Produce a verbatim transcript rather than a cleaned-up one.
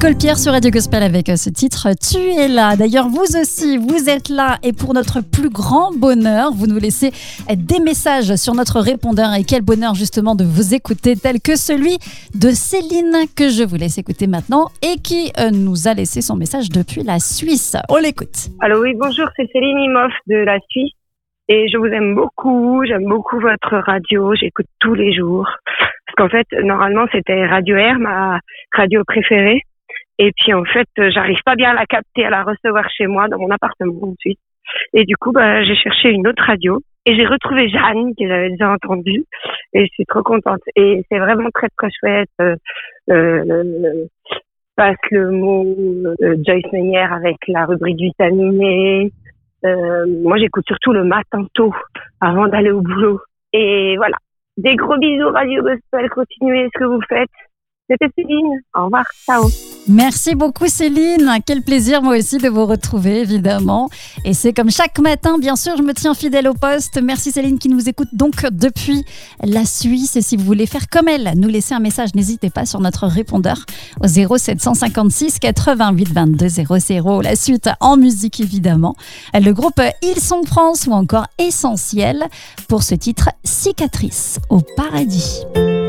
Nicole Pierre sur Radio Gospel avec ce titre « Tu es là ». D'ailleurs, vous aussi, vous êtes là et pour notre plus grand bonheur, vous nous laissez des messages sur notre répondeur et quel bonheur justement de vous écouter tel que celui de Céline que je vous laisse écouter maintenant et qui euh, nous a laissé son message depuis la Suisse. On l'écoute. Alors oui, bonjour, c'est Céline Imoff de la Suisse et je vous aime beaucoup, j'aime beaucoup votre radio, j'écoute tous les jours. Parce qu'en fait, normalement, c'était Radio Air, ma radio préférée. Et puis, en fait, j'arrive pas bien à la capter, à la recevoir chez moi, dans mon appartement, en Suisse. Et du coup, bah, j'ai cherché une autre radio. Et j'ai retrouvé Jeanne, que j'avais déjà entendue. Et je suis trop contente. Et c'est vraiment très, très chouette. Euh, euh, le, passe le mot euh, Joyce Meyer avec la rubrique vitaminée. Euh, moi, j'écoute surtout le matin tôt, avant d'aller au boulot. Et voilà. Des gros bisous, Radio Gospel. Continuez ce que vous faites. C'était Céline. Au revoir. Ciao. Merci beaucoup Céline. Quel plaisir moi aussi de vous retrouver évidemment. Et c'est comme chaque matin, bien sûr, je me tiens fidèle au poste. Merci Céline qui nous écoute donc depuis la Suisse. Et si vous voulez faire comme elle, nous laisser un message, n'hésitez pas sur notre répondeur au zéro sept cent cinquante-six quatre-vingt-huit vingt-deux zéro zéro. La suite en musique évidemment. Le groupe Hillsong France ou encore Essentiel pour ce titre Cicatrice au paradis.